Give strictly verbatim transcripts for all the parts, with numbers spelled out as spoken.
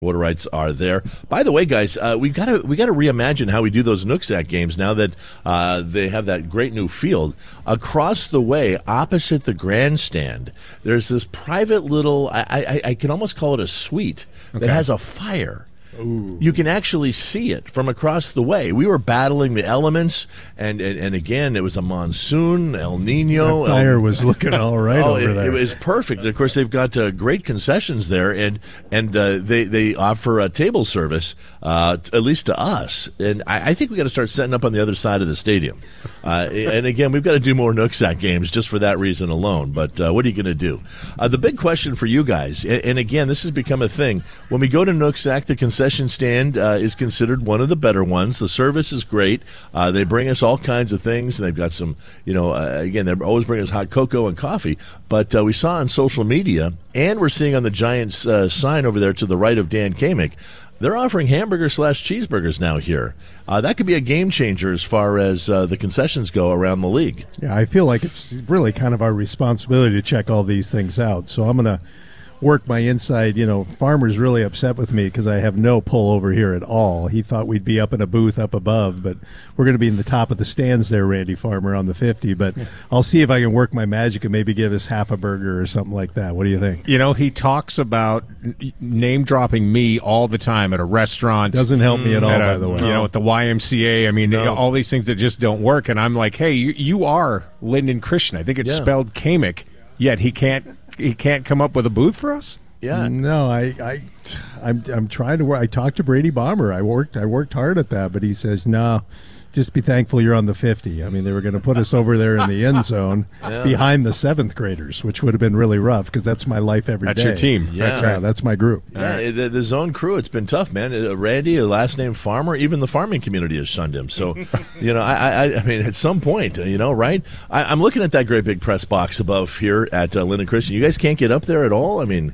Water rights are there. By the way, guys, uh, we got to we got to reimagine how we do those Nooksack games now that uh, they have that great new field across the way, opposite the grandstand. There's this private little I I, I can almost call it a suite okay. that has a fire. Ooh. You can actually see it from across the way. We were battling the elements, and and, and again, it was a monsoon, El Nino. That fire El, was looking all right oh, over it, there. It was perfect. And of course, they've got uh, great concessions there, and and uh, they they offer a table service, uh, t- at least to us. And I, I think we got to start setting up on the other side of the stadium. Uh, and again, we've got to do more Nooksack games just for that reason alone. But uh, what are you going to do? Uh, the big question for you guys, and, and again, this has become a thing. When we go to Nooksack, the concession stand uh, is considered one of the better ones. The service is great. Uh, they bring us all kinds of things, and they've got some, you know, uh, again, they always bring us hot cocoa and coffee. But uh, we saw on social media, and we're seeing on the giant uh, sign over there to the right of Dan Kamick, they're offering hamburgers slash cheeseburgers now here. Uh, that could be a game changer as far as uh, the concessions go around the league. Yeah, I feel like it's really kind of our responsibility to check all these things out. So I'm going to work my inside. You know, Farmer's really upset with me because I have no pull over here at all. He thought we'd be up in a booth up above, but we're going to be in the top of the stands there, Randy Farmer, on the fifty. But I'll see if I can work my magic and maybe give us half a burger or something like that. What do you think? You know, he talks about name-dropping me all the time at a restaurant. Doesn't help me at all, a, by the way. You know, at the Y M C A. I mean, No. you know, all these things that just don't work. And I'm like, hey, you, you are Lyndon Christian. I think it's Yeah. spelled Kamick, yet he can't he can't come up with a booth for us? Yeah. No, I, I, I'm, I'm trying to work. I talked to Brady Bomber. I worked, I worked hard at that, but he says, no, just be thankful you're on the fifty. I mean, they were going to put us over there in the end zone Yeah. behind the seventh graders, which would have been really rough because that's my life every day. That's your team. Yeah. That's, yeah, that's my group. Yeah, the, the zone crew, it's been tough, man. Uh, Randy, a last name Farmer, even the farming community has shunned him. So, you know, I, I, I mean, at some point, you know, right? I, I'm looking at that great big press box above here at uh, Lyndon Christian. You guys can't get up there at all? I mean,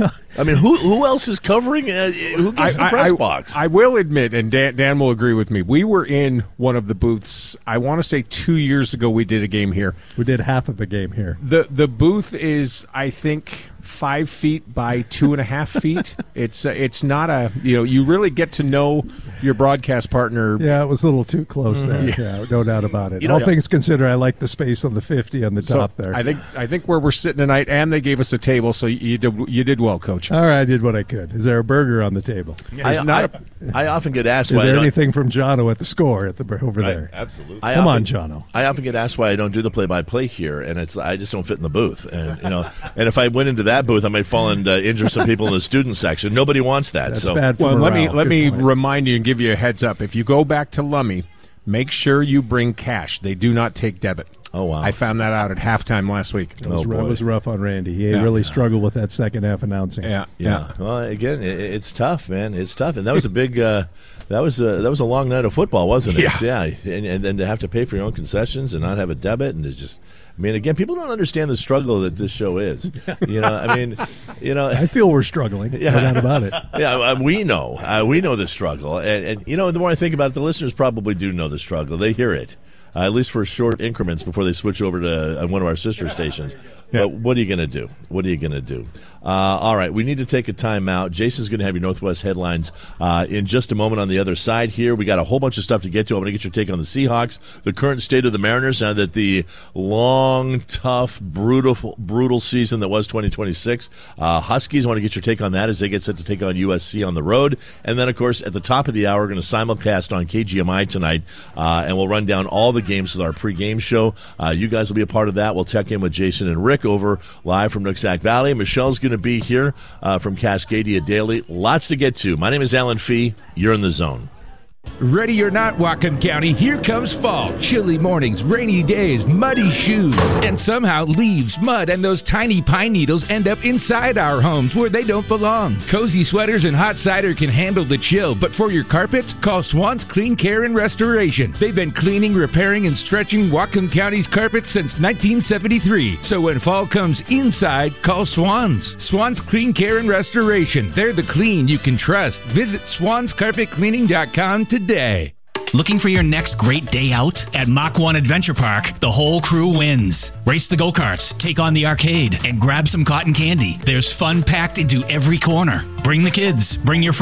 I mean, who who else is covering? Uh, who gets I, the press I, box? I will admit, and Dan, Dan will agree with me, we were in one of the booths, I want to say two years ago we did a game here. We did half of a game here. The the booth is, I think, five feet by two and a half feet. It's uh, it's not a, you know, you really get to know your broadcast partner. Yeah, it was a little too close there. Mm-hmm. Yeah, no doubt about it. You know, All yeah. things considered, I like the space on the fifty on the So top there. I think I think where we're sitting tonight, and they gave us a table, so you did you did well, Coach. All right, I did what I could. Is there a burger on the table? I, It's not I, I often get asked Is why I there don't, anything from Jono at the score at the over there? Absolutely. I Come often, on, Jono. I often get asked why I don't do the play-by-play here, and it's I just don't fit in the booth. And you know, and if I went into that booth, I might fall and uh, injure some people in the student section. Nobody wants that. That's so bad for Well, let me morale. let Good me point. remind you and give you a heads up. If you go back to Lummi, make sure you bring cash. They do not take debit. Oh, wow. I found that out at halftime last week. It was, Oh, rough, boy. it was rough on Randy. He Yeah. really struggled with that second half announcing. Yeah, Yeah. Well, again, it, it's tough, man. It's tough, and that was a big. Uh, that was a that was a long night of football, wasn't it? Yeah. Yeah. And, and then to have to pay for your own concessions and not have a debit, and it's just. I mean, again, people don't understand the struggle that this show is. You know, I mean, you know. I feel we're struggling. Yeah. No doubt about it. Yeah, uh, we know. Uh, we know the struggle. And, and, you know, the more I think about it, the listeners probably do know the struggle. They hear it, uh, at least for short increments before they switch over to uh, one of our sister stations. Yeah. But what are you going to do? What are you going to do? Uh, all right, we need to take a timeout. Jason's going to have your Northwest headlines uh, in just a moment on the other side here. We got a whole bunch of stuff to get to. I'm going to get your take on the Seahawks, the current state of the Mariners, now that the long, tough, brutal, brutal season that was twenty twenty-six. Uh, Huskies, I want to get your take on that as they get set to take on U S C on the road. And then, of course, at the top of the hour, we're going to simulcast on K G M I tonight, uh, and we'll run down all the games with our pregame show. Uh, you guys will be a part of that. We'll check in with Jason and Rick over live from Nooksack Valley. Michelle's going to be here uh, from Cascadia Daily. Lots to get to. My name is Alan Fee. You're in the zone. Ready or not, Whatcom County, here comes fall. Chilly mornings, rainy days, muddy shoes, and somehow leaves, mud, and those tiny pine needles end up inside our homes where they don't belong. Cozy sweaters and hot cider can handle the chill, but for your carpets, call Swan's Clean Care and Restoration. They've been cleaning, repairing, and stretching Whatcom County's carpets since nineteen seventy-three. So when fall comes inside, call Swan's. Swan's Clean Care and Restoration. They're the clean you can trust. Visit swans carpet cleaning dot com today. Looking for your next great day out? At Mach one Adventure Park, the whole crew wins. Race the go-karts, take on the arcade, and grab some cotton candy. There's fun packed into every corner. Bring the kids, bring your friends.